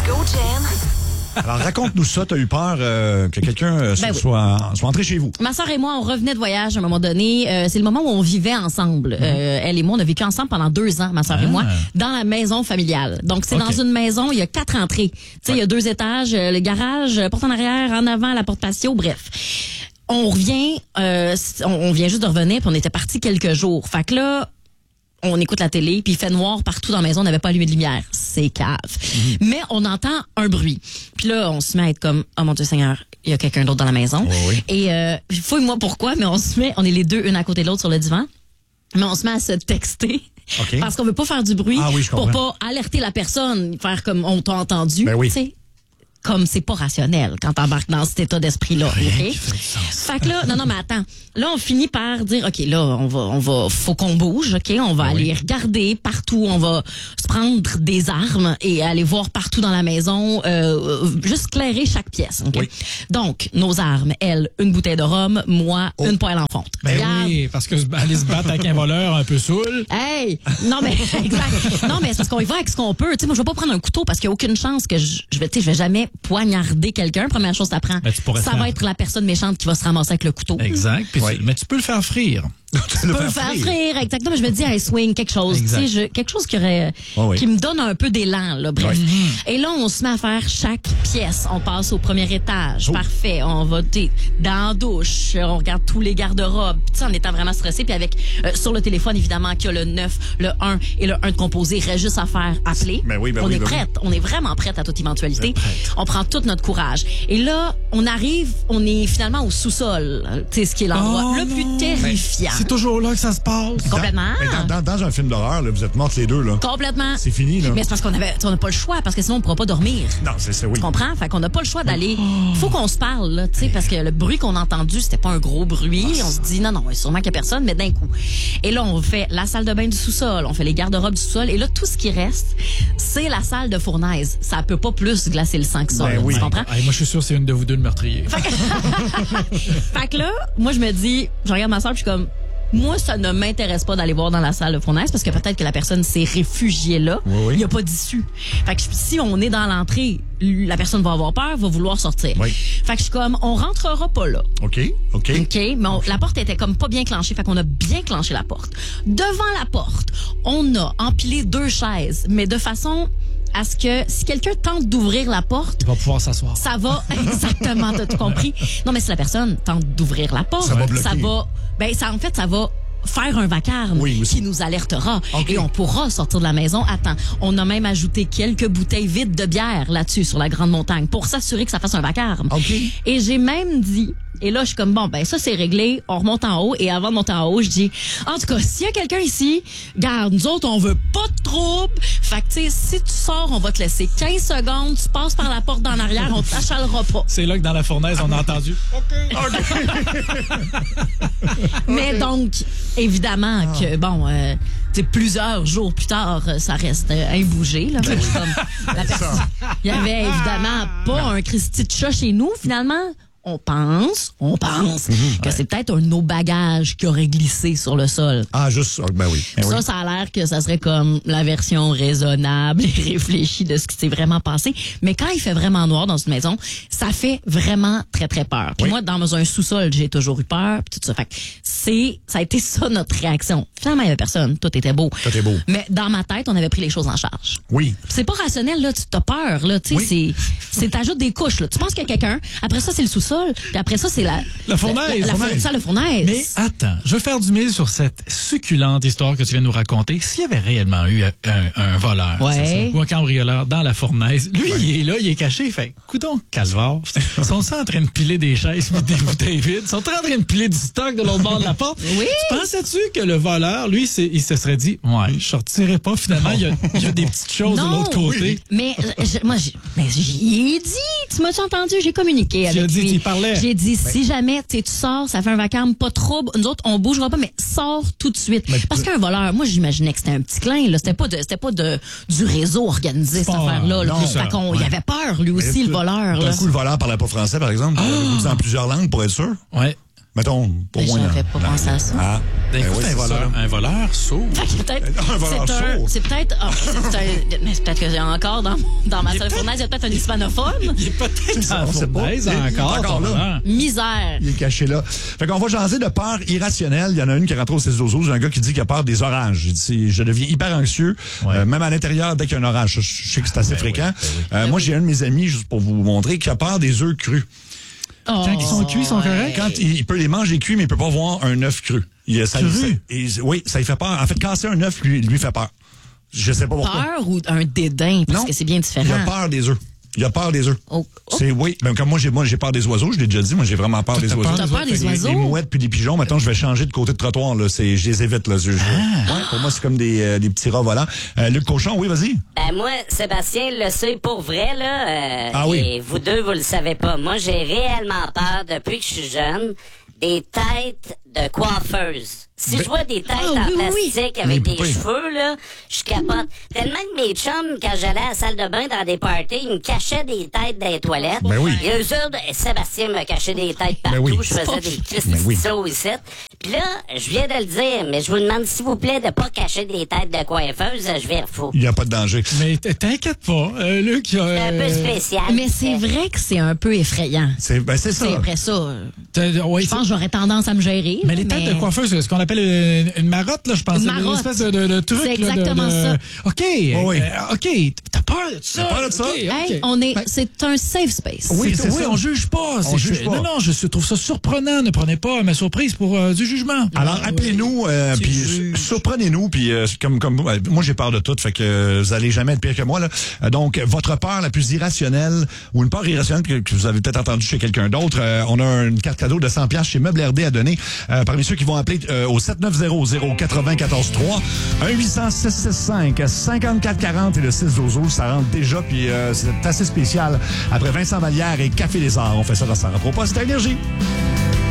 Let's go, Jen. Alors, raconte-nous ça. T'as eu peur que quelqu'un soit entré chez vous. Ma soeur et moi, on revenait de voyage à un moment donné. C'est le moment où on vivait ensemble. Elle et moi, on a vécu ensemble pendant 2 ans, ma soeur et moi, dans la maison familiale. Donc, c'est dans une maison, il y a 4 entrées. Tu sais, il y a 2 étages, le garage, porte en arrière, en avant, la porte patio, bref. On revient, on vient juste de revenir, puis on était partis quelques jours. Fait que là, on écoute la télé, puis il fait noir partout dans la maison, on n'avait pas allumé de lumière. C'est cave. Mais on entend un bruit. Puis là, on se met à être comme, oh mon Dieu Seigneur, il y a quelqu'un d'autre dans la maison. Et fouille-moi pourquoi, mais on est les deux, une à côté de l'autre sur le divan. Mais on se met à se texter. Parce qu'on veut pas faire du bruit pour pas alerter la personne, faire comme on t'a entendu. Ben oui. T'sais. Comme c'est pas rationnel quand t'embarques dans cet état d'esprit-là, OK? Fait que là, non, mais attends. Là, on finit par dire, OK, là, on va, faut qu'on bouge, OK? On va aller regarder partout, on va se prendre des armes et aller voir partout dans la maison, juste clairer chaque pièce, OK? Donc, nos armes, elle, une bouteille de rhum, moi, une poêle en fonte. Ben oui, parce que aller se battre avec un voleur un peu saoul. Hey! Non, mais, exact. Non, mais c'est parce qu'on y va avec ce qu'on peut. Tu sais, moi, je vais pas prendre un couteau parce qu'il y a aucune chance que je vais jamais poignarder quelqu'un. Première chose, t'apprends. Ça va être la personne méchante qui va se ramasser avec le couteau. Exact. Puis mais tu peux le faire frire. Tu peux le faire frire, exactement. Mais je me dis, hey, swing, quelque chose. Tu sais, quelque chose qui me donne un peu d'élan, là. Bref. Et là, on se met à faire chaque pièce. On passe au premier étage. Parfait. On va, dans la douche. On regarde tous les garde-robes. Tu sais, en étant vraiment stressé. Puis avec, sur le téléphone, évidemment, qu'il y a le 9, le 1 et le 1 de composé. Il reste juste à faire appeler. On est prête. On est vraiment prête à toute éventualité. On prend tout notre courage. Et là, on est finalement au sous-sol. Tu sais, ce qui est l'endroit le plus terrifiant. C'est toujours là que ça se passe. Complètement. Dans un film d'horreur, là, vous êtes mortes les deux. Là. Complètement. C'est fini. Là. Mais c'est parce qu'on n'a pas le choix, parce que sinon on ne pourra pas dormir. Non, c'est ça, oui. Tu comprends? Fait qu'on n'a pas le choix d'aller. Il faut qu'on se parle, là, parce que le bruit qu'on a entendu, c'était pas un gros bruit. On se dit, non, sûrement qu'il n'y a personne, mais d'un coup. Et là, on fait la salle de bain du sous-sol, on fait les garde-robes du sous-sol, et là, tout ce qui reste, c'est la salle de fournaise. Ça peut pas plus glacer le sang que ça. Tu comprends? Moi, je suis sûr que c'est une de vous deux le meurtrier. Fait que là, moi, je me dis, je regarde ma soeur, puis je suis comme, moi, ça ne m'intéresse pas d'aller voir dans la salle de fournaise parce que peut-être que la personne s'est réfugiée là. Il n'y a pas d'issue. Fait que si on est dans l'entrée, la personne va avoir peur, va vouloir sortir. Fait que je suis comme, on rentrera pas là. OK. Mais la porte était comme pas bien clenchée. Fait qu'on a bien clenché la porte. Devant la porte, on a empilé 2 chaises, mais de façon à ce que si quelqu'un tente d'ouvrir la porte, il va pouvoir s'asseoir. Ça va, exactement, t'as tout compris. Non, mais si la personne tente d'ouvrir la porte, ça va faire un vacarme qui nous alertera et on pourra sortir de la maison. Attends, on a même ajouté quelques bouteilles vides de bière là-dessus sur la grande montagne pour s'assurer que ça fasse un vacarme. Et j'ai même dit, et là je suis comme ça c'est réglé, on remonte en haut et avant de monter en haut, je dis en tout cas, s'il y a quelqu'un ici, garde, nous autres on veut pas de trouble. Fait que tu sais, si tu sors, on va te laisser 15 secondes, tu passes par la porte d'en arrière, on t'achalera pas. C'est là que dans la fournaise on a entendu. Mais donc évidemment que plusieurs jours plus tard, ça reste imbougé. Là, il y avait évidemment pas un Christy de chat chez nous, finalement. On pense que c'est peut-être un de nos bagages qui aurait glissé sur le sol. Ah, juste, oui. Ça a l'air que ça serait comme la version raisonnable et réfléchie de ce qui s'est vraiment passé. Mais quand il fait vraiment noir dans une maison, ça fait vraiment très, très peur. Puis moi, dans un sous-sol, j'ai toujours eu peur, puis tout ça. Fait que ça a été ça notre réaction. Finalement, il y avait personne. Tout était beau. Mais dans ma tête, on avait pris les choses en charge. Oui. C'est pas rationnel, là. Tu t'as peur, là. Tu sais, t'ajoutes des couches, là. Tu penses qu'il y a quelqu'un. Après ça, c'est le sous-sol. Puis après ça, c'est la fournaise. La fournaise. Mais attends, je veux faire du mille sur cette succulente histoire que tu viens de nous raconter. S'il y avait réellement eu un voleur ou un cambrioleur dans la fournaise, lui, il est là, il est caché. Fait, coudonc, calvaire. Ils sont en train de piler des chaises et des bouteilles vides. Ils sont en train de piler du stock de l'autre bord de la porte. Oui. Pensais-tu que le voleur, lui, il se serait dit, je sortirai pas. Finalement, il y a des petites choses de l'autre côté. Mais j'y ai dit. Tu m'as-tu entendu? J'ai communiqué avec lui. J'ai dit, si jamais tu sors, ça fait un vacarme, pas de trouble. Nous autres, on bougera pas, mais sors tout de suite. Parce qu'un voleur, moi, j'imaginais que c'était un petit clin, là. C'était pas du réseau organisé, cette affaire-là. Il avait peur, lui aussi, le voleur. D'un coup, le voleur parlait pas français, par exemple. Vous dites en plusieurs langues pour être sûr? Ouais. Mettons, pour moi. J'avais pas pensé à ça. Ah. Écoute, un voleur sauve. Un voleur sourd. C'est peut-être... mais c'est peut-être que j'ai encore dans ma salle de fournaise, il y a peut-être un hispanophone. Il est peut-être dans la fournaise encore là. Misère. Il est caché là. Fait qu'on va jaser de peur irrationnelle. Il y en a une qui rentre au 6-12-12. J'ai un gars qui dit qu'il a peur des orages. Il dit, je deviens hyper anxieux, même à l'intérieur, dès qu'il y a un orage. Je sais que c'est assez fréquent. Moi, j'ai un de mes amis, juste pour vous montrer, qui a peur des œufs crus. Quand ils sont cuits, ils sont corrects? Quand il peut les manger cuits, mais il peut pas voir un œuf cru. Oui, ça lui fait peur. En fait, casser un œuf, lui fait peur. Je sais pas pourquoi. Peur ou un dédain, parce que c'est bien différent. Il a peur des œufs. Il a peur des œufs. Oui. Ben, comme moi, j'ai peur des oiseaux, je l'ai déjà dit. Moi, j'ai vraiment peur des oiseaux. T'as peur des oiseaux? Les mouettes puis des pigeons. Maintenant, je vais changer de côté de trottoir, là. Je les évite, là. Pour moi, c'est comme des petits rats volants. Luc Cochon, oui, vas-y. Ben, moi, Sébastien le sait pour vrai, là. Et vous deux, vous le savez pas. Moi, j'ai réellement peur, depuis que je suis jeune, des têtes de coiffeuses. Si je vois des têtes en plastique avec des cheveux, là, je capote. Tellement que mes chums, quand j'allais à la salle de bain dans des parties, ils me cachaient des têtes dans les toilettes. Et eux autres, Sébastien me cachait des têtes partout. Je faisais des cristaux ici. Puis là, je viens de le dire, mais je vous demande, s'il vous plaît, de pas cacher des têtes de coiffeuses, je vais fou. Il n'y a pas de danger. Mais t'inquiète pas, Luc. C'est un peu spécial. Mais c'est vrai que c'est un peu effrayant. C'est ça. C'est après ça. Je pense que j'aurais tendance à me gérer. Mais les têtes de coiffeuses, c'est ce qu'on appelle une marotte, là, je pense. Une espèce de truc. C'est exactement ça. OK. OK. T'as peur de ça? T'as peur de ça? C'est un safe space. Oui, on juge pas. Non, je trouve ça surprenant. Ne prenez pas ma surprise pour du jugement. Alors, appelez-nous, puis surprenez-nous, puis comme moi, j'ai peur de tout, fait que vous allez jamais être pire que moi, là. Donc, votre peur la plus irrationnelle, ou une peur irrationnelle que vous avez peut-être entendu chez quelqu'un d'autre, on a une carte cadeau de 100$ chez Meubles RD à donner, parmi ceux qui vont appeler au 7900-943, 1-800-665-5440 et le 6-12-12, ça rentre déjà, puis c'est assez spécial. Après Vincent Vallière et Café des Arts, on fait ça dans Sarah Propa, c'est Énergie.